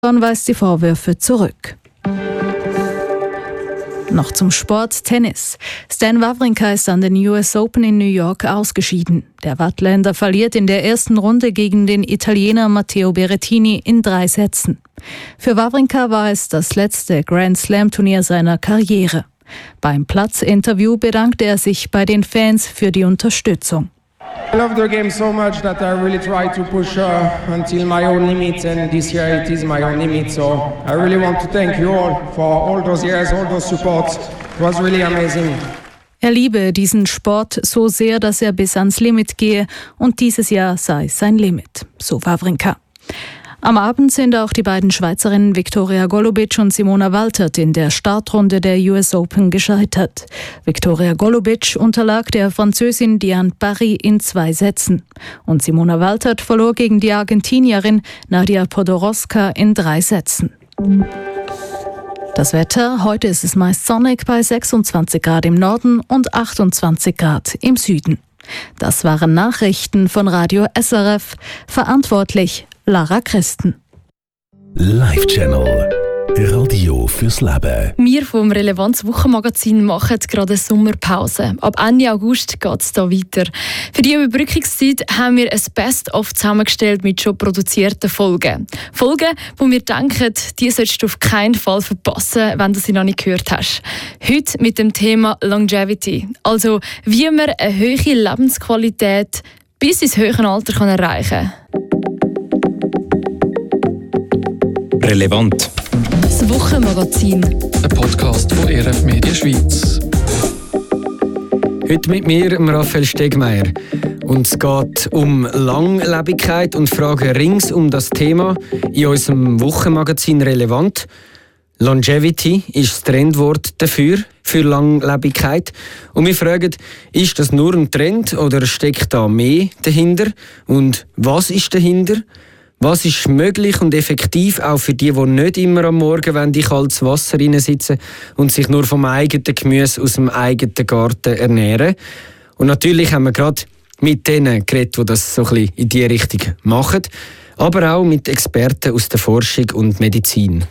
weist die Vorwürfe zurück. Noch zum Sport Tennis. Stan Wawrinka ist an den US Open in New York ausgeschieden. Der Wattländer verliert in der ersten Runde gegen den Italiener Matteo Berrettini in 3 Sätzen. Für Wawrinka war es das letzte Grand Slam-Turnier seiner Karriere. Beim Platzinterview bedankte er sich bei den Fans für die Unterstützung. I love the game so much that I really try to push until my own limits, and this year it is my own limit. So I really want to thank you all for all those years, all those supports. It was really amazing. Er liebe diesen Sport so sehr, dass er bis ans Limit gehe und dieses Jahr sei sein Limit, so Wawrinka. Am Abend sind auch die beiden Schweizerinnen Viktoria Golubic und Simona Waltert in der Startrunde der US Open gescheitert. Viktoria Golubic unterlag der Französin Diane Parry in 2 Sätzen. Und Simona Waltert verlor gegen die Argentinierin Nadia Podoroska in 3 Sätzen. Das Wetter: Heute ist es meist sonnig bei 26 Grad im Norden und 28 Grad im Süden. Das waren Nachrichten von Radio SRF. Verantwortlich Lara Christen. Live Channel. Radio fürs Leben. Wir vom Relevanz-Wochenmagazin machen gerade eine Sommerpause. Ab Ende August geht es hier weiter. Für die Überbrückungszeit haben wir ein Best-of zusammengestellt mit schon produzierten Folgen. Folgen, wo wir denken, die solltest du auf keinen Fall verpassen, wenn du sie noch nicht gehört hast. Heute mit dem Thema Longevity. Also, wie man eine hohe Lebensqualität bis ins höhere Alter erreichen kann. Relevant. Das Wochenmagazin. Ein Podcast von RF Media Schweiz. Heute mit mir, Raphael Stegmeier. Und es geht um Langlebigkeit und Fragen rings um das Thema in unserem Wochenmagazin Relevant. Longevity ist das Trendwort dafür, für Langlebigkeit. Und wir fragen, ist das nur ein Trend oder steckt da mehr dahinter? Und was ist dahinter? Was ist möglich und effektiv auch für die nicht immer am Morgen in kaltes Wasser sitzen und sich nur vom eigenen Gemüse aus dem eigenen Garten ernähren? Und natürlich haben wir gerade mit denen geredet, die das so ein bisschen in diese Richtung machen, aber auch mit Experten aus der Forschung und Medizin.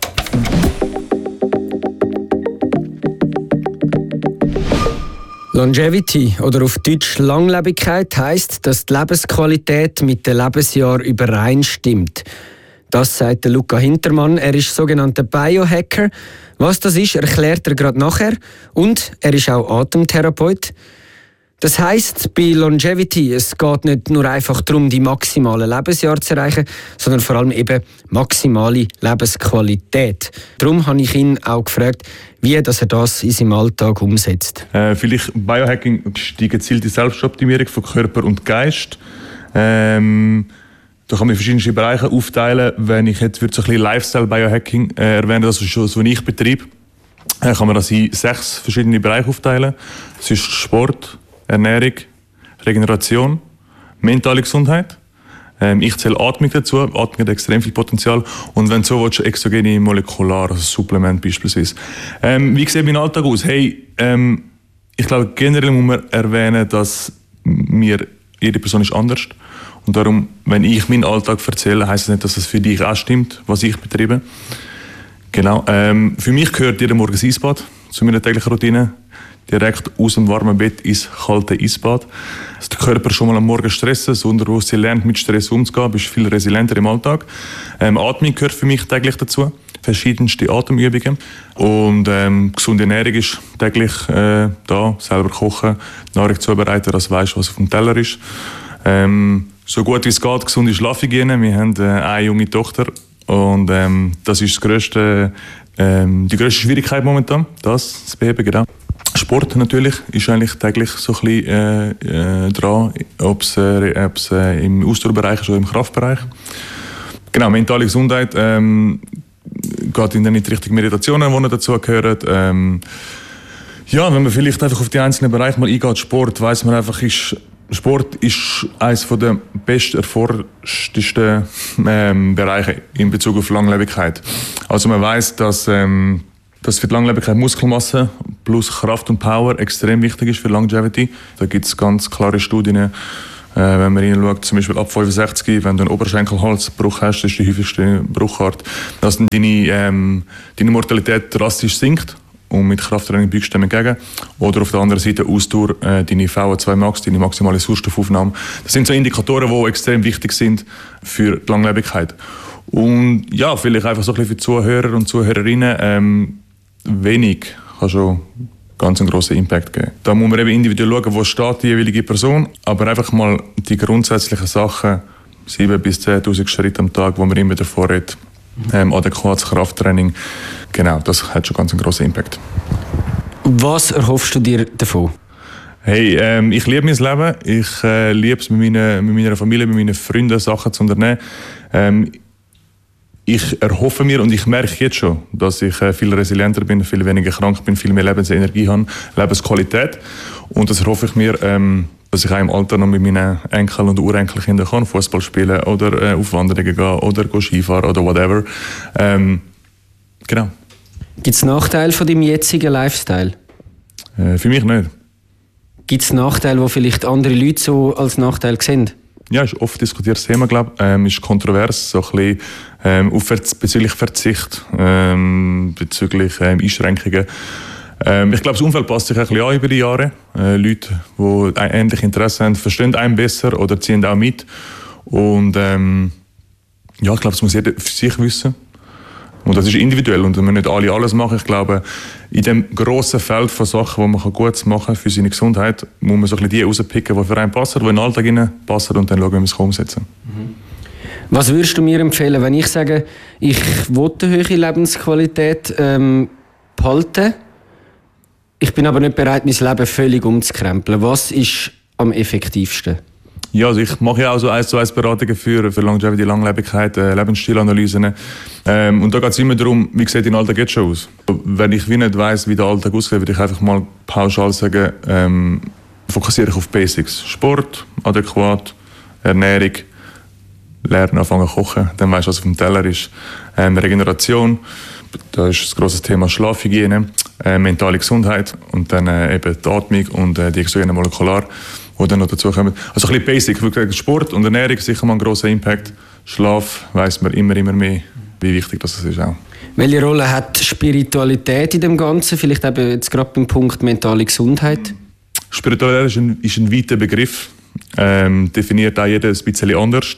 Longevity oder auf Deutsch Langlebigkeit heisst, dass die Lebensqualität mit dem Lebensjahr übereinstimmt. Das sagt Luca Hintermann. Er ist sogenannter Biohacker. Was das ist, erklärt er gerade nachher. Und er ist auch Atemtherapeut. Das heisst, bei Longevity, es geht nicht nur einfach darum, die maximale Lebensjahre zu erreichen, sondern vor allem eben maximale Lebensqualität. Darum habe ich ihn auch gefragt, wie er das in seinem Alltag umsetzt. Vielleicht Biohacking ist die gezielte Selbstoptimierung von Körper und Geist. Da kann man verschiedene Bereiche aufteilen. Wenn ich jetzt so ein bisschen Lifestyle-Biohacking erwähne, das ist was ich betreibe, kann man das in 6 verschiedene Bereiche aufteilen. Das ist Sport, Ernährung, Regeneration, mentale Gesundheit. Ich zähle Atmung dazu. Atmung hat extrem viel Potenzial. Und wenn du so willst, exogene Molekular, also Supplement beispielsweise. Wie sieht mein Alltag aus? Ich glaube, generell muss man erwähnen, dass jede Person ist anders. Und darum, wenn ich meinen Alltag erzähle, heisst das nicht, dass es für dich auch stimmt, was ich betreibe. Genau. Für mich gehört jeden Morgen ein Eisbad zu meiner täglichen Routine. Direkt aus dem warmen Bett ins kalte Eisbad. Dass der Körper schon mal am Morgen stressen, das Unterbewusstsein lernt, mit Stress umzugehen, bist viel resilienter im Alltag. Atmung gehört für mich täglich dazu. Verschiedenste Atemübungen. Und gesunde Ernährung ist täglich da. Selber kochen, Nahrung zubereiten, dass du weißt, was auf dem Teller ist. So gut wie es geht, gesunde Schlafhygiene. Wir haben eine junge Tochter. Und das ist die grösste Schwierigkeit momentan, das zu beheben, genau. Sport natürlich ist eigentlich täglich so ein bisschen dran, ob es im Ausdauerbereich ist oder im Kraftbereich. Genau, mentale Gesundheit geht in die Richtung Meditationen, die dazu gehören. Ja, wenn man vielleicht einfach auf die einzelnen Bereiche mal eingeht, Sport, weiss man einfach, Sport ist eines der best erforschtesten Bereiche in Bezug auf Langlebigkeit. Also man weiss, dass für die Langlebigkeit Muskelmasse plus Kraft und Power extrem wichtig ist für Longevity. Da gibt es ganz klare Studien, Wenn man reinschaut, zum Beispiel ab 65, wenn du einen Oberschenkelhalsbruch hast, das ist die häufigste Bruchart, dass dann deine Mortalität drastisch sinkt. Und mit Krafttraining beugst du dem entgegen. Oder auf der anderen Seite Ausdauer, deine VO2 Max, deine maximale Sauerstoffaufnahme. Das sind so Indikatoren, die extrem wichtig sind für die Langlebigkeit. Und ja, vielleicht einfach so ein bisschen für Zuhörer und Zuhörerinnen, wenig kann schon ganz einen grossen Impact geben. Da muss man eben individuell schauen, wo steht die jeweilige Person, aber einfach mal die grundsätzlichen Sachen, 7.000 bis 10.000 Schritte am Tag, wo man immer davor redet, adäquates Krafttraining, genau, das hat schon ganz einen grossen Impact. Was erhoffst du dir davon? Hey, ich liebe mein Leben, ich liebe es mit meiner Familie, mit meinen Freunden Sachen zu unternehmen. Ich erhoffe mir und ich merke jetzt schon, dass ich viel resilienter bin, viel weniger krank bin, viel mehr Lebensenergie habe, Lebensqualität. Und das erhoffe ich mir, dass ich auch im Alter noch mit meinen Enkel- und Urenkelkindern kann Fußball spielen oder auf Wanderungen gehen oder Skifahren oder whatever. Genau. Gibt es Nachteile von deinem jetzigen Lifestyle? Für mich nicht. Gibt es Nachteile, die vielleicht andere Leute so als Nachteil sehen? Ja, ist oft diskutiertes Thema, glaube ich. Ist kontrovers, so ein bisschen bezüglich Verzicht, bezüglich Einschränkungen. Ich glaube, das Umfeld passt sich ein bisschen an über die Jahre. Leute, die ein ähnliches Interesse haben, verstehen einen besser oder ziehen auch mit. Und ja, ich glaube, das muss jeder für sich wissen. Und das ist individuell und wenn wir nicht alle alles machen, ich glaube, in dem grossen Feld von Sachen, die man gut machen kann für seine Gesundheit, muss man so ein bisschen die rauspicken, die für einen passen, die in den Alltag passen und dann schauen, wie wir es umsetzen. Was würdest du mir empfehlen, wenn ich sage, ich will eine hohe Lebensqualität behalten, ich bin aber nicht bereit, mein Leben völlig umzukrempeln? Was ist am effektivsten? Ja, also ich mache ja auch so 1:1 Beratungen für Longevity, Langlebigkeit, Lebensstilanalysen. Und da geht es immer darum, wie sieht dein Alltag jetzt schon aus. Wenn ich nicht weiss, wie der Alltag aussieht, würde ich einfach mal pauschal sagen, fokussiere ich auf Basics. Sport, adäquat, Ernährung, lernen, anfangen zu kochen, dann weisst du, was auf dem Teller ist. Regeneration, da ist das grosse Thema Schlafhygiene, mentale Gesundheit und dann eben die Atmung und die exogenen Molekular, die dann noch dazu kommen. Also ein bisschen basic, wirklich Sport und Ernährung sicher mal einen grossen Impact. Schlaf weiss man immer mehr, wie wichtig das ist auch. Welche Rolle hat Spiritualität in dem Ganzen? Vielleicht eben jetzt gerade beim Punkt mentale Gesundheit? Spiritualität ist ein weiter Begriff, definiert auch jeder ein bisschen anders.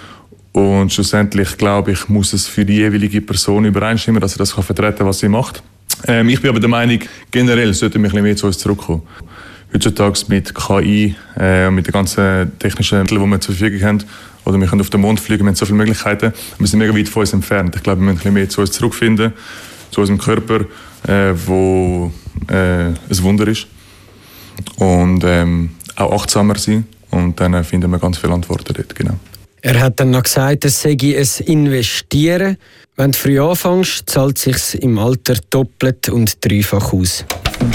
Und schlussendlich, glaube ich, muss es für die jeweilige Person übereinstimmen, dass sie das vertreten kann, was sie macht. Ich bin aber der Meinung, generell sollten wir ein bisschen mehr zu uns zurückkommen. Heutzutage mit KI, mit den ganzen technischen Mitteln, die wir zur Verfügung haben, oder wir können auf den Mond fliegen, wir haben so viele Möglichkeiten, wir sind mega weit von uns entfernt. Ich glaube, wir müssen ein bisschen mehr zu uns zurückfinden, zu unserem Körper, wo ein Wunder ist. Und auch achtsamer sein. Und dann finden wir ganz viele Antworten dort, genau. Er hat dann noch gesagt, es sei ein Investieren. Wenn du früh anfängst, zahlt es sich im Alter doppelt und dreifach aus.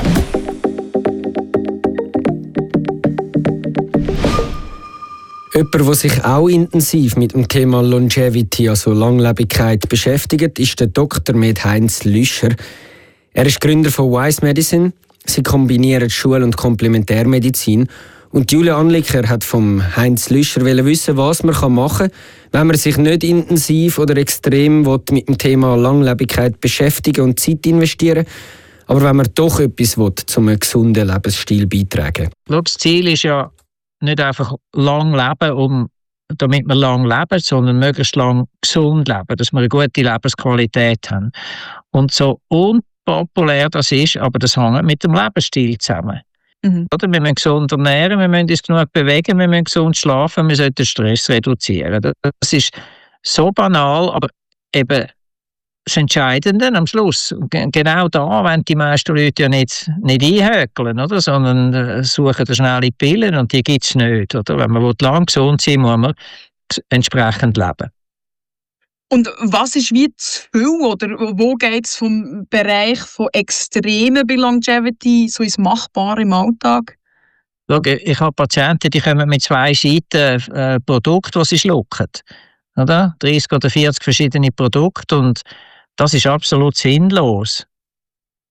Jemand, der sich auch intensiv mit dem Thema Longevity, also Langlebigkeit, beschäftigt, ist der Dr. Med Heinz Lüscher. Er ist Gründer von Wise Medicine. Sie kombinieren Schul- und Komplementärmedizin. Und Julia Anliker hat vom Heinz Lüscher wissen, was man machen kann, wenn man sich nicht intensiv oder extrem mit dem Thema Langlebigkeit beschäftigen und Zeit investieren, aber wenn man doch etwas will, zu einem gesunden Lebensstil beitragen. Das Ziel ist ja nicht einfach lang leben, damit wir lang leben, sondern möglichst lang gesund leben, dass wir eine gute Lebensqualität haben. Und so unpopulär das ist, aber das hängt mit dem Lebensstil zusammen. Oder? Wir müssen gesund ernähren, wir müssen uns genug bewegen, wir müssen gesund schlafen, wir sollten den Stress reduzieren. Das ist so banal, aber eben das Entscheidende am Schluss. Genau da wollen die meisten Leute ja nicht einhökeln, oder? Sondern suchen schnelle Pillen und die gibt es nicht. Oder? Wenn man lang gesund sein will, muss man entsprechend leben. Und was ist wie zu viel oder wo geht es vom Bereich von Extremen bei Longevity so ins Machbare im Alltag? Schau, ich habe Patienten, die kommen mit 2 Seiten Produkte, die sie schlucken. Oder? 30 oder 40 verschiedene Produkte und das ist absolut sinnlos.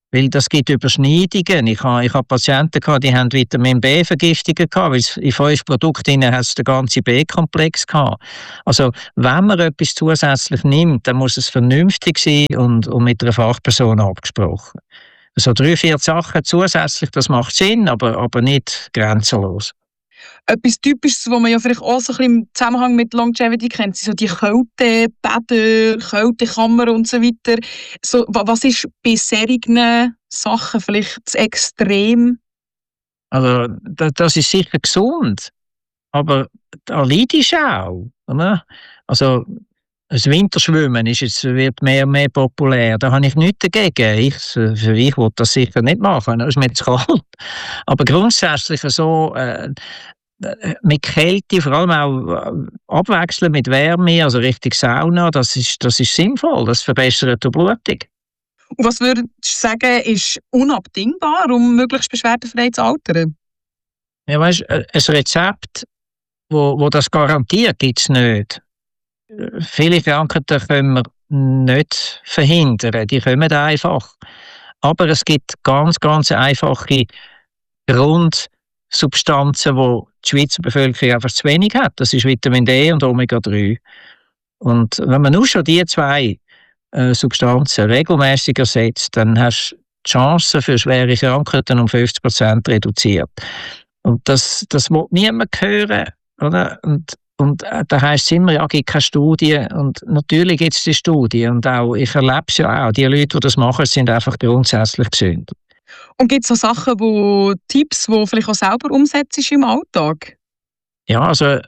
Weil das gibt Überschneidungen. Ich habe Patienten gehabt, die haben Vitamin B-Vergiftungen gehabt, weil in 5 Produkten hat es den ganzen B-Komplex gehabt. Also, wenn man etwas zusätzlich nimmt, dann muss es vernünftig sein und mit einer Fachperson abgesprochen. Also 3-4 Sachen zusätzlich, das macht Sinn, aber nicht grenzenlos. Etwas Typisches, was man ja vielleicht auch so ein bisschen im Zusammenhang mit Longevity kennt, sind so die Kältebäder, Kältekammer und so weiter. So, was ist bei solchen Sachen vielleicht das Extrem? Also das ist sicher gesund, aber da leidest du auch. Oder? Also das Winterschwimmen wird mehr und mehr populär. Da habe ich nichts dagegen. Ich will das sicher nicht machen, das ist mir zu kalt. Aber grundsätzlich so mit Kälte, vor allem auch abwechseln mit Wärme, also richtig Sauna, das ist sinnvoll, das verbessert die Blutung. Und was würdest du sagen, ist unabdingbar, um möglichst beschwerdefrei zu altern? Ja, weißt, ein Rezept, wo das garantiert, gibt es nicht. Viele Krankheiten können wir nicht verhindern, die kommen einfach. Aber es gibt ganz, ganz einfache Grundsubstanzen, die die Schweizer Bevölkerung einfach zu wenig hat. Das ist Vitamin D und Omega-3. Und wenn man nur schon diese 2 Substanzen regelmäßig ersetzt, dann hast du die Chancen für schwere Krankheiten um 50% reduziert. Und das will niemand hören, oder? Und da heisst es immer, ja, es gibt keine Studie. Und natürlich gibt es die Studie. Und auch, ich erlebe es ja auch, die Leute, die das machen, sind einfach grundsätzlich gesund. Und gibt es so Sachen, Tipps, die vielleicht auch selber umsetzt im Alltag? Ja, also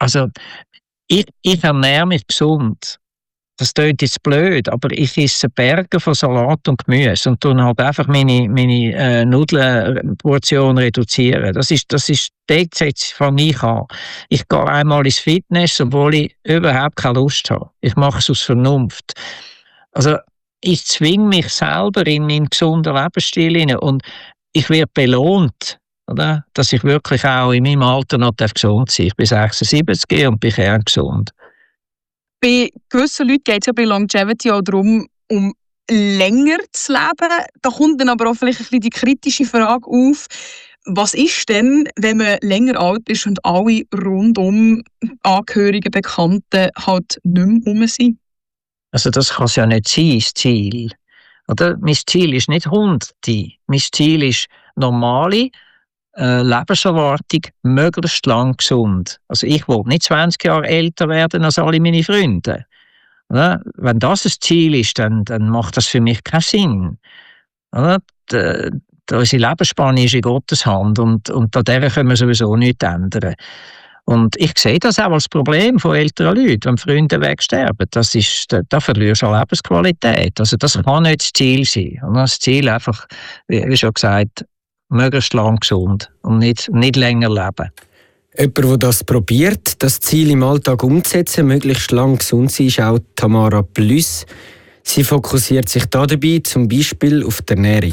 ich ernähre mich gesund. Das klingt jetzt blöd, aber ich esse Berge von Salat und Gemüse und tue halt einfach meine Nudelportion reduzieren. Das ist dort fange ich an. Ich gehe einmal ins Fitness, obwohl ich überhaupt keine Lust habe. Ich mache es aus Vernunft. Also ich zwinge mich selber in meinen gesunden Lebensstil hinein und ich werde belohnt, oder? Dass ich wirklich auch in meinem Alter noch gesund sein darf. Ich bin 76 und bin kerngesund. Bei gewissen Leuten geht es ja bei Longevity auch darum, um länger zu leben. Da kommt dann aber auch vielleicht ein bisschen die kritische Frage auf, was ist denn, wenn man länger alt ist und alle rundum Angehörigen, Bekannten halt nicht mehr rum sind? Also das kann es ja nicht sein, das Ziel. Oder? Mein Ziel ist nicht 100. Mein Ziel ist normale Lebenserwartung, möglichst lang gesund. Also ich will nicht 20 Jahre älter werden als alle meine Freunde. Oder? Wenn das ein Ziel ist, dann macht das für mich keinen Sinn. Oder? Unsere Lebensspanne ist in Gottes Hand und an der können wir sowieso nichts ändern. Und ich sehe das auch als Problem von älteren Leuten, wenn Freunde wegsterben. Da verlierst du eine Lebensqualität. Also das kann nicht das Ziel sein. Und das Ziel einfach, wie schon gesagt, möglichst lang gesund und nicht länger leben. Jemand, der das probiert, das Ziel im Alltag umzusetzen, möglichst lang gesund sein, ist auch Tamara Plüss. Sie fokussiert sich dabei zum Beispiel auf die Ernährung.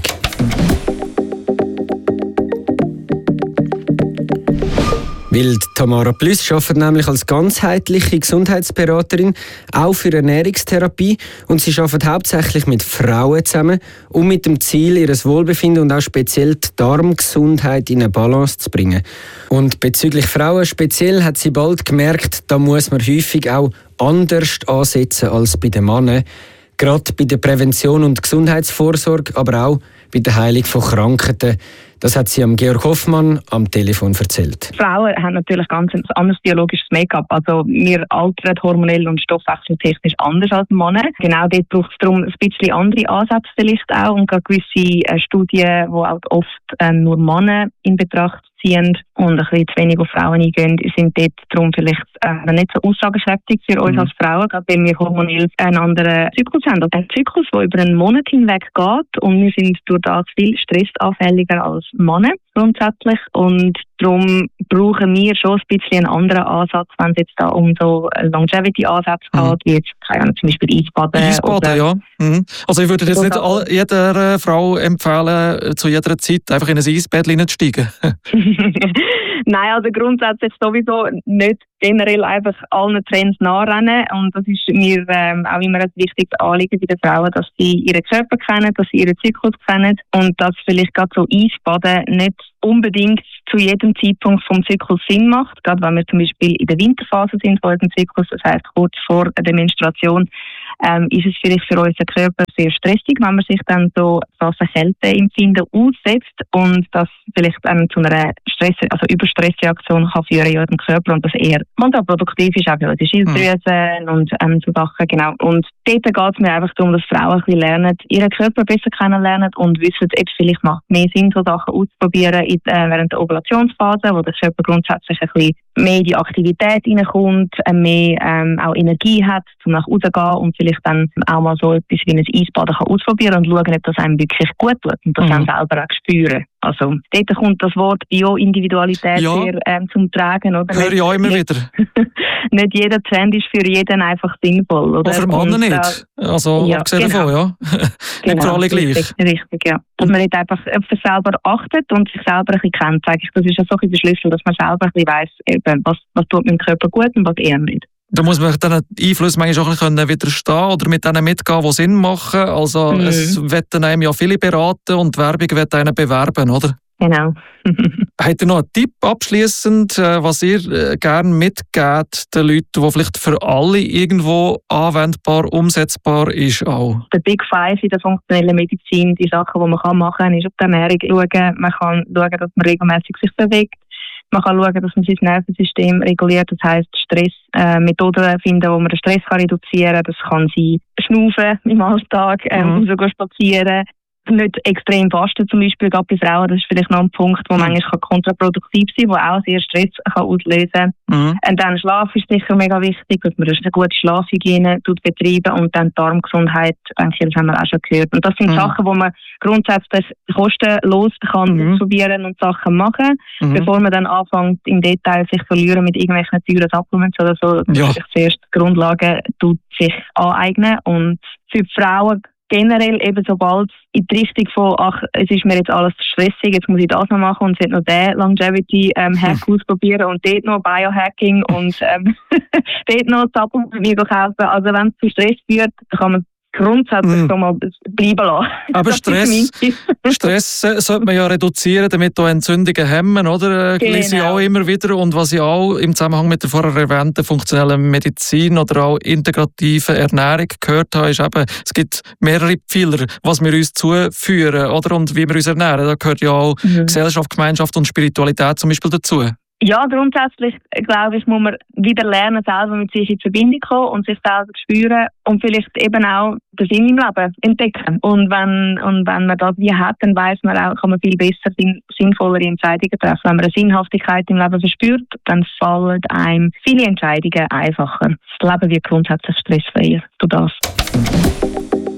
Weil Tamara Plüss arbeitet nämlich als ganzheitliche Gesundheitsberaterin, auch für Ernährungstherapie, und sie arbeitet hauptsächlich mit Frauen zusammen, um mit dem Ziel, ihr Wohlbefinden und auch speziell die Darmgesundheit in eine Balance zu bringen. Und bezüglich Frauen speziell hat sie bald gemerkt, da muss man häufig auch anders ansetzen als bei den Männern. Gerade bei der Prävention und Gesundheitsvorsorge, aber auch bei der Heilung von Krankheiten. Das hat sie am Georg Hoffmann am Telefon erzählt. Frauen haben natürlich ganz ein anderes biologisches Make-up. Also wir altern hormonell und stoffwechseltechnisch anders als Männer. Genau dort braucht es darum ein bisschen andere Ansätze vielleicht auch. Und gerade gewisse Studien, die auch oft nur Männer in Betracht ziehen und ein bisschen zu wenig auf Frauen eingehen, sind dort darum vielleicht nicht so aussagekräftig für uns als Frauen, gerade wenn wir hormonell einen anderen Zyklus haben. Ein Zyklus, der über einen Monat hinweg geht, und wir sind durch das viel stressanfälliger als Männer grundsätzlich, und darum brauchen wir schon ein bisschen einen anderen Ansatz, wenn es jetzt da um so Longevity-Ansätze geht, wie jetzt zum Beispiel Eisbaden. Eisbaden, ja. Also ich würde jetzt nicht jeder Frau empfehlen, zu jeder Zeit einfach in ein Eisbad zu steigen. Nein, also grundsätzlich sowieso nicht generell einfach allen Trends nachrennen. Und das ist mir auch immer ein wichtiges Anliegen bei den Frauen, dass sie ihren Körper kennen, dass sie ihren Zyklus kennen und dass vielleicht gerade so Eisbaden nicht unbedingt zu jedem Zeitpunkt vom Zyklus Sinn macht. Gerade wenn wir zum Beispiel in der Winterphase sind von unserem Zyklus, das heisst kurz vor der Menstruation, ist es vielleicht für unseren Körper sehr stressig, wenn man sich dann so krasse Kälteempfinden aussetzt und das vielleicht dann zu einer Überstressreaktion kann führen in unserem Körper und das eher kontraproduktiv ist, auch für unsere Schilddrüsen und so Sachen, genau. Und dort geht es mir einfach darum, dass Frauen ein bisschen lernen, ihren Körper besser kennenlernen und wissen, ob es vielleicht macht mehr Sinn, so Sachen auszuprobieren während der Ovulationsphase, wo der Körper grundsätzlich ein bisschen mehr in die Aktivität reinkommt, mehr auch Energie hat, um nach Hause zu gehen und vielleicht dann auch mal so etwas wie ein Eisbaden kann ausprobieren und schauen, ob das einem wirklich gut tut und das dann selber auch spüren. Also dort kommt das Wort Bio-Individualität sehr zum Tragen. Oder? Höre ich auch immer wieder. Nicht jeder Trend ist für jeden einfach sinnvoll. Oder? Aber für Männer nicht. Also abgesehen davon, ja. Nicht für alle gleich. Richtig, ja. Dass man nicht einfach auf sich selber achtet und sich selber ein bisschen kennt. Das ist ja so ein bisschen der Schlüssel, dass man selber ein bisschen weiss, was tut meinem Körper gut und was eher nicht. Da muss man diesen Einfluss manchmal auch ein bisschen widerstehen oder mit denen mitgehen, die Sinn machen. Also es wollen einem ja viele beraten und die Werbung wird einen bewerben, oder? Genau. Habt ihr noch einen Tipp abschliessend, was ihr gerne mitgebt den Leuten, die vielleicht für alle irgendwo anwendbar, umsetzbar ist auch? Der Big Five in der funktionellen Medizin, die Sachen, die man machen kann, ist auf die Ernährung schauen. Man kann schauen, dass man regelmäßig sich bewegt. Man kann schauen, dass man sein Nervensystem reguliert. Das heisst, Stressmethoden finden, wo man den Stress reduzieren kann. Das kann sein Schnaufen im Alltag, sogar spazieren. Nicht extrem fasten zum Beispiel, gerade bei Frauen, das ist vielleicht noch ein Punkt, wo manchmal kontraproduktiv sein kann, wo auch sehr Stress kann auslösen kann. Und dann Schlaf ist sicher mega wichtig, dass man eine gute Schlafhygiene betreiben und dann Darmgesundheit, das haben wir auch schon gehört. Und das sind Sachen, wo man grundsätzlich kostenlos kann ausprobieren und Sachen machen, bevor man dann anfängt, im Detail sich zu verlieren mit irgendwelchen teuren Supplements oder so, dass man sich zuerst die Grundlagen sich aneignen. Und für die Frauen generell eben sobald in die Richtung von, es ist mir jetzt alles zu stressig, jetzt muss ich das noch machen und jetzt noch den Longevity-Hack ausprobieren und dort noch Biohacking und dort noch Supplement kaufen. Also wenn es zu Stress führt, dann kann man grundsätzlich schon mal bleiben lassen. Aber Stress sollte man ja reduzieren, damit auch Entzündungen hemmen, oder? Genau. Lese ich auch immer wieder. Und was ich auch im Zusammenhang mit der vorher erwähnten funktionellen Medizin oder auch integrativen Ernährung gehört habe, ist eben, es gibt mehrere Pfeiler, was wir uns zuführen, oder? Und wie wir uns ernähren. Da gehört ja auch Gesellschaft, Gemeinschaft und Spiritualität zum Beispiel dazu. Ja, grundsätzlich, glaube ich, muss man wieder lernen, selber mit sich in Verbindung kommen und sich selber spüren und vielleicht eben auch den Sinn im Leben entdecken. Und wenn man das wie hat, dann weiss man auch, kann man viel besser sinnvollere Entscheidungen treffen. Wenn man eine Sinnhaftigkeit im Leben verspürt, dann fallen einem viele Entscheidungen einfacher. Das Leben wird grundsätzlich stressfreier durch das.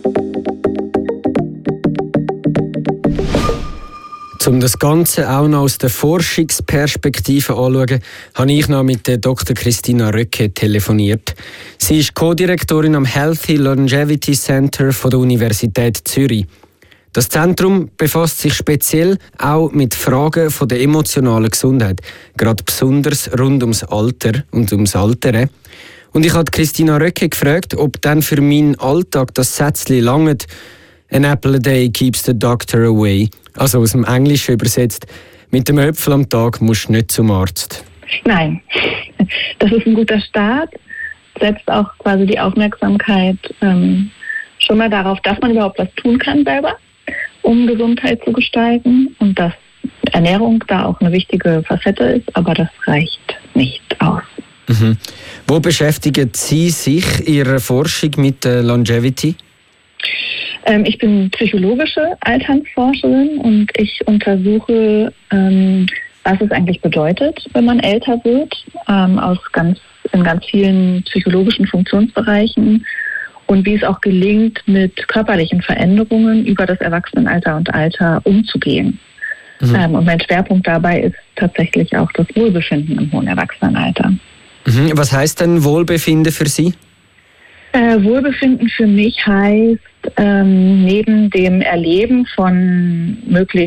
Um das Ganze auch noch aus der Forschungsperspektive anzuschauen, habe ich noch mit der Dr. Christina Röcke telefoniert. Sie ist Co-Direktorin am Healthy Longevity Center von der Universität Zürich. Das Zentrum befasst sich speziell auch mit Fragen von der emotionalen Gesundheit, gerade besonders rund ums Alter und ums Altern. Und ich habe Christina Röcke gefragt, ob dann für meinen Alltag das Sätzchen langt, «An apple a day keeps the doctor away», also aus dem Englischen übersetzt, mit dem Äpfel am Tag musst du nicht zum Arzt. Nein, das ist ein guter Start, setzt auch quasi die Aufmerksamkeit schon mal darauf, dass man überhaupt was tun kann selber, um Gesundheit zu gestalten und dass Ernährung da auch eine wichtige Facette ist, aber das reicht nicht aus. Wo beschäftigen Sie sich in Ihrer Forschung mit Longevity? Ich bin psychologische Alternsforscherin und ich untersuche, was es eigentlich bedeutet, wenn man älter wird, in ganz vielen psychologischen Funktionsbereichen und wie es auch gelingt, mit körperlichen Veränderungen über das Erwachsenenalter und Alter umzugehen. Und mein Schwerpunkt dabei ist tatsächlich auch das Wohlbefinden im hohen Erwachsenenalter. Was heißt denn Wohlbefinden für Sie? Wohlbefinden für mich heißt, neben dem Erleben von möglichst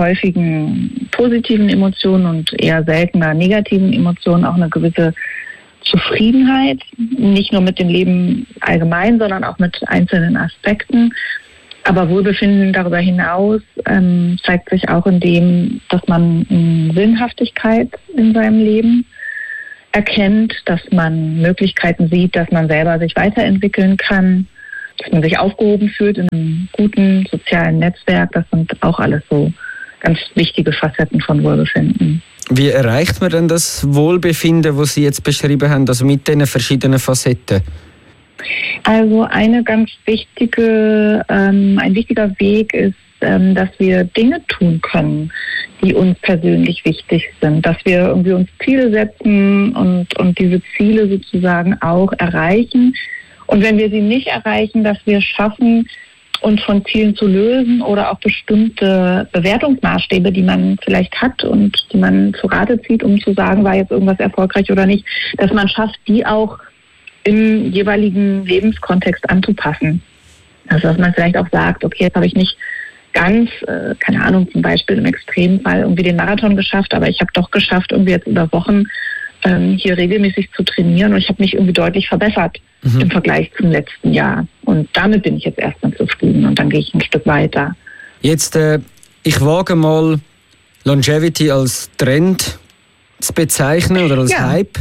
häufigen positiven Emotionen und eher seltener negativen Emotionen auch eine gewisse Zufriedenheit, nicht nur mit dem Leben allgemein, sondern auch mit einzelnen Aspekten. Aber Wohlbefinden darüber hinaus zeigt sich auch in dem, dass man Sinnhaftigkeit in seinem Leben erkennt, dass man Möglichkeiten sieht, dass man selber sich weiterentwickeln kann, dass man sich aufgehoben fühlt in einem guten sozialen Netzwerk. Das sind auch alles so ganz wichtige Facetten von Wohlbefinden. Wie erreicht man denn das Wohlbefinden, das Sie jetzt beschrieben haben, also mit diesen verschiedenen Facetten? Also ein wichtiger Weg ist, dass wir Dinge tun können, die uns persönlich wichtig sind, dass wir irgendwie uns Ziele setzen und diese Ziele sozusagen auch erreichen. Und wenn wir sie nicht erreichen, dass wir schaffen, uns von Zielen zu lösen oder auch bestimmte Bewertungsmaßstäbe, die man vielleicht hat und die man zu Rate zieht, um zu sagen, war jetzt irgendwas erfolgreich oder nicht, dass man schafft, die auch im jeweiligen Lebenskontext anzupassen. Also dass man vielleicht auch sagt, okay, jetzt habe ich nicht ganz, keine Ahnung, zum Beispiel im Extremfall irgendwie den Marathon geschafft, aber ich habe doch geschafft, irgendwie jetzt über Wochen hier regelmäßig zu trainieren und ich habe mich irgendwie deutlich verbessert im Vergleich zum letzten Jahr. Und damit bin ich jetzt erstmal zufrieden und dann gehe ich ein Stück weiter. Jetzt, ich wage mal Longevity als Trend zu bezeichnen oder als Hype.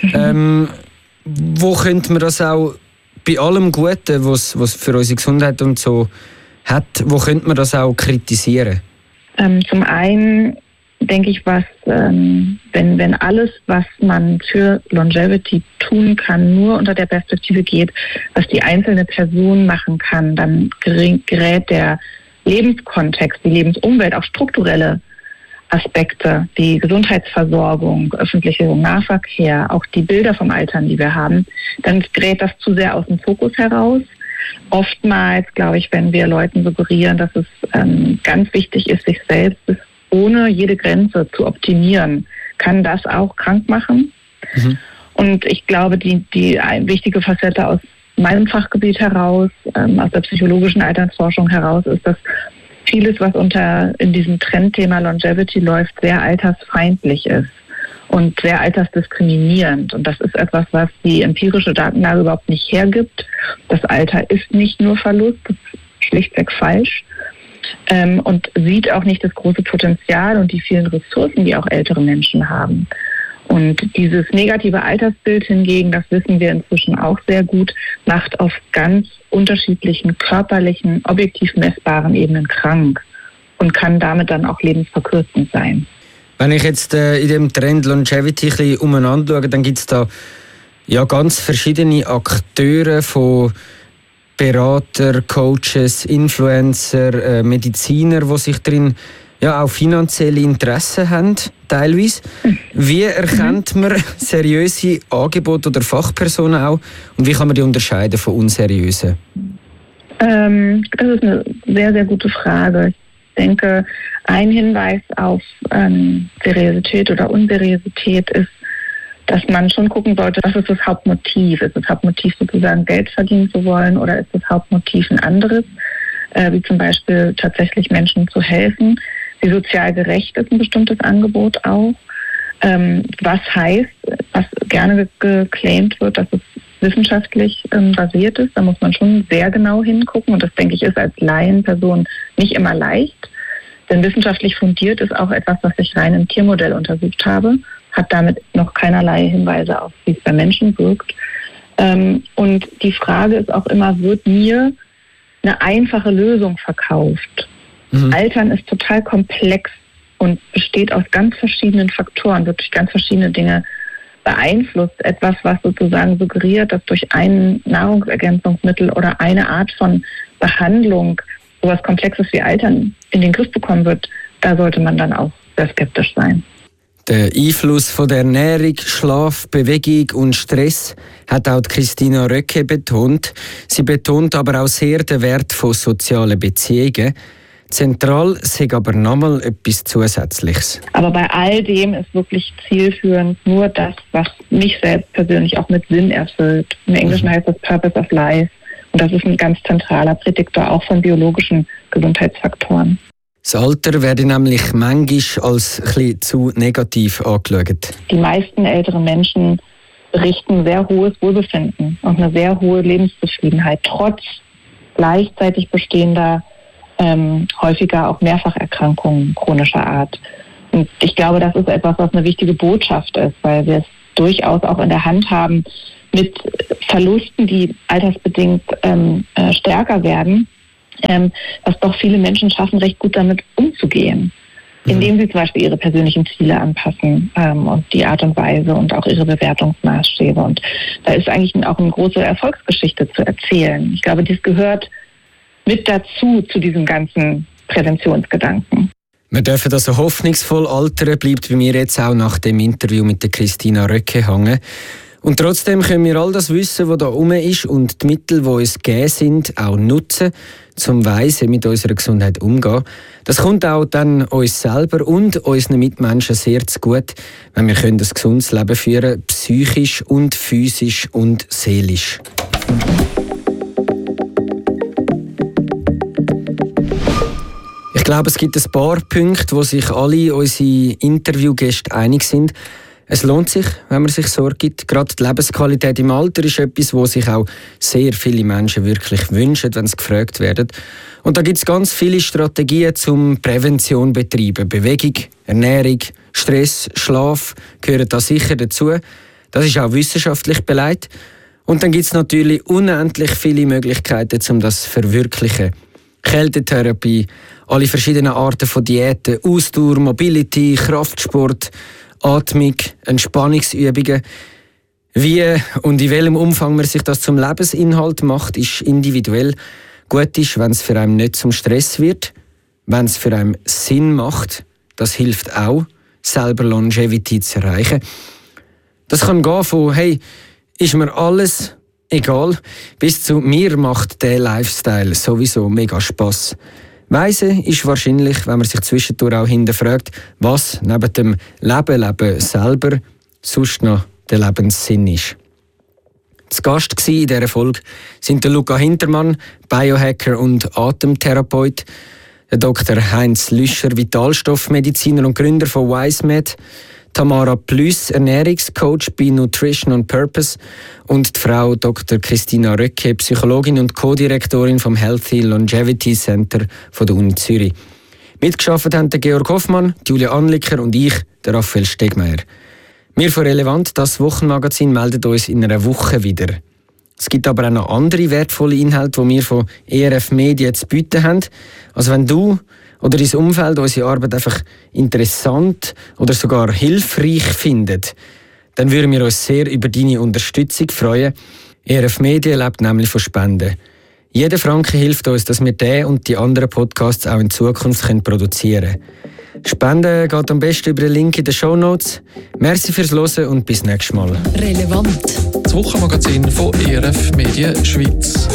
Wo könnte man das auch bei allem Guten, was für unsere Gesundheit und so hat, wo könnte man das auch kritisieren? Zum einen denke ich, wenn alles, was man für Longevity tun kann, nur unter der Perspektive geht, was die einzelne Person machen kann, dann gerät der Lebenskontext, die Lebensumwelt, auch strukturelle Aspekte, die Gesundheitsversorgung, öffentlicher Nahverkehr, auch die Bilder vom Altern, die wir haben, dann gerät das zu sehr aus dem Fokus heraus. Oftmals, glaube ich, wenn wir Leuten suggerieren, dass es ganz wichtig ist, sich selbst ohne jede Grenze zu optimieren, kann das auch krank machen. Und ich glaube, die wichtige Facette aus meinem Fachgebiet heraus, aus der psychologischen Altersforschung heraus, ist, dass vieles, was in diesem Trendthema Longevity läuft, sehr altersfeindlich ist und sehr altersdiskriminierend. Und das ist etwas, was die empirische Datenlage überhaupt nicht hergibt. Das Alter ist nicht nur Verlust, das ist schlichtweg falsch. Und sieht auch nicht das große Potenzial und die vielen Ressourcen, die auch ältere Menschen haben. Und dieses negative Altersbild hingegen, das wissen wir inzwischen auch sehr gut, macht auf ganz unterschiedlichen körperlichen, objektiv messbaren Ebenen krank und kann damit dann auch lebensverkürzend sein. Wenn ich jetzt in dem Trend Longevity ein bisschen umeinander schaue, dann gibt es da ja ganz verschiedene Akteure von Berater, Coaches, Influencer, Mediziner, die sich drin ja auch finanzielle Interessen haben, teilweise. Wie erkennt man seriöse Angebote oder Fachpersonen auch und wie kann man die unterscheiden von unseriösen? Das ist eine sehr, sehr gute Frage. Ich denke, ein Hinweis auf Seriosität oder Unseriosität ist, dass man schon gucken sollte, was ist das Hauptmotiv? Ist das Hauptmotiv sozusagen Geld verdienen zu wollen oder ist das Hauptmotiv ein anderes, wie zum Beispiel tatsächlich Menschen zu helfen? Wie sozial gerecht ist ein bestimmtes Angebot auch? Was heißt, was gerne geclaimt wird, dass es wissenschaftlich basiert ist? Da muss man schon sehr genau hingucken und das, denke ich, ist als Laienperson nicht immer leicht. Denn wissenschaftlich fundiert ist auch etwas, was ich rein im Tiermodell untersucht habe, hat damit noch keinerlei Hinweise auf, wie es bei Menschen wirkt. Und die Frage ist auch immer, wird mir eine einfache Lösung verkauft? Altern ist total komplex und besteht aus ganz verschiedenen Faktoren, wird durch ganz verschiedene Dinge beeinflusst. Etwas, was sozusagen suggeriert, dass durch ein Nahrungsergänzungsmittel oder eine Art von Behandlung sowas Komplexes wie Altern in den Griff bekommen wird, da sollte man dann auch sehr skeptisch sein. Der Einfluss von der Ernährung, Schlaf, Bewegung und Stress hat auch Christina Röcke betont. Sie betont aber auch sehr den Wert von sozialen Beziehungen. Zentral sei aber nochmal etwas Zusätzliches. Aber bei all dem ist wirklich zielführend nur das, was mich selbst persönlich auch mit Sinn erfüllt. Im Englischen heißt das Purpose of Life. Und das ist ein ganz zentraler Prädiktor auch von biologischen Gesundheitsfaktoren. Das Alter werde nämlich manchmal als ein bisschen zu negativ angeschaut. Die meisten älteren Menschen berichten sehr hohes Wohlbefinden und eine sehr hohe Lebenszufriedenheit, trotz gleichzeitig bestehender, häufiger auch Mehrfacherkrankungen chronischer Art. Und ich glaube, das ist etwas, was eine wichtige Botschaft ist, weil wir es durchaus auch in der Hand haben mit Verlusten, die altersbedingt stärker werden, dass doch viele Menschen schaffen, recht gut damit umzugehen, indem sie zum Beispiel ihre persönlichen Ziele anpassen und die Art und Weise und auch ihre Bewertungsmaßstäbe. Und da ist eigentlich auch eine große Erfolgsgeschichte zu erzählen. Ich glaube, dies gehört mit dazu, zu diesem ganzen Präventionsgedanken. Wir dürfen also hoffnungsvoll altern, bleibt bei mir jetzt auch nach dem Interview mit der Christina Röcke hängen. Und trotzdem können wir all das Wissen, das da herum ist und die Mittel, die uns gegeben sind, auch nutzen, um weise mit unserer Gesundheit umzugehen. Das kommt auch dann uns selber und unseren Mitmenschen sehr zu gut, wenn wir ein gesundes Leben führen können, psychisch und physisch und seelisch. Ich glaube, es gibt ein paar Punkte, wo sich alle unsere Interviewgäste einig sind. Es lohnt sich, wenn man sich Sorge gibt. Gerade die Lebensqualität im Alter ist etwas, wo sich auch sehr viele Menschen wirklich wünschen, wenn sie gefragt werden. Und da gibt es ganz viele Strategien zum Prävention betreiben. Bewegung, Ernährung, Stress, Schlaf gehören da sicher dazu. Das ist auch wissenschaftlich belegt. Und dann gibt es natürlich unendlich viele Möglichkeiten, um das zu verwirklichen. Kältetherapie, alle verschiedenen Arten von Diäten, Ausdauer, Mobility, Kraftsport, Atmung, Entspannungsübungen. Wie und in welchem Umfang man sich das zum Lebensinhalt macht, ist individuell. Gut ist, wenn es für einen nicht zum Stress wird, wenn es für einen Sinn macht. Das hilft auch, selber Longevity zu erreichen. Das kann gehen von «Hey, ist mir alles egal?» bis zu «Mir macht der Lifestyle sowieso mega Spass». Weise ist wahrscheinlich, wenn man sich zwischendurch auch hinterfragt, was neben dem Leben selber sonst noch der Lebenssinn ist. Zu Gast in dieser Folge sind der Luca Hintermann, Biohacker und Atemtherapeut, der Dr. Heinz Lüscher, Vitalstoffmediziner und Gründer von WiseMed, Tamara Plüss, Ernährungscoach bei Nutrition on Purpose und die Frau Dr. Christina Röcke, Psychologin und Co-Direktorin vom Healthy Longevity Center von der Uni Zürich. Mitgearbeitet haben der Georg Hoffmann, Julia Anliker und ich, der Raphael Stegmeier. Wir von Relevant, das Wochenmagazin, melden uns in einer Woche wieder. Es gibt aber auch noch andere wertvolle Inhalte, die wir von ERF Medien zu bieten haben. Also wenn du oder dein Umfeld unsere Arbeit einfach interessant oder sogar hilfreich findet, dann würden wir uns sehr über deine Unterstützung freuen. ERF Medien lebt nämlich von Spenden. Jeder Franken hilft uns, dass wir den und die anderen Podcasts auch in Zukunft produzieren können. Spenden geht am besten über den Link in den Shownotes. Merci fürs Hören und bis nächstes Mal. Relevant. Das Wochenmagazin von ERF Medien Schweiz.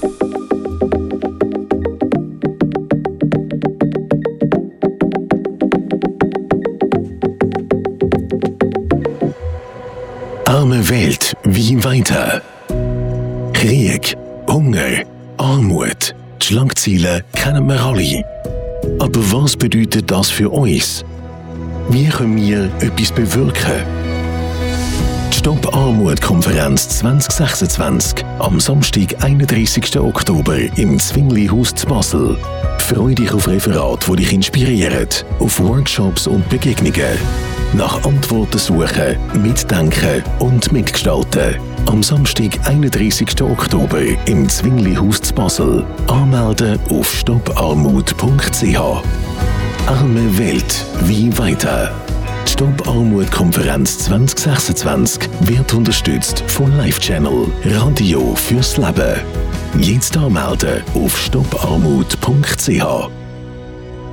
Arme Welt, wie weiter? Krieg, Hunger, Armut, die Schlagzeilen kennen wir alle. Aber was bedeutet das für uns? Wie können wir etwas bewirken? Die Stopp-Armut-Konferenz 2026 am Samstag, 31. Oktober im Zwingli-Haus zu Basel. Freu dich auf Referate, die dich inspirieren, auf Workshops und Begegnungen. Nach Antworten suchen, mitdenken und mitgestalten. Am Samstag, 31. Oktober im Zwingli-Haus zu Basel. Anmelden auf stopparmut.ch. Arme Welt, wie weiter? Die Stopp-Armut-Konferenz 2026 wird unterstützt von Life Channel, Radio fürs Leben. Jetzt anmelden auf stopparmut.ch.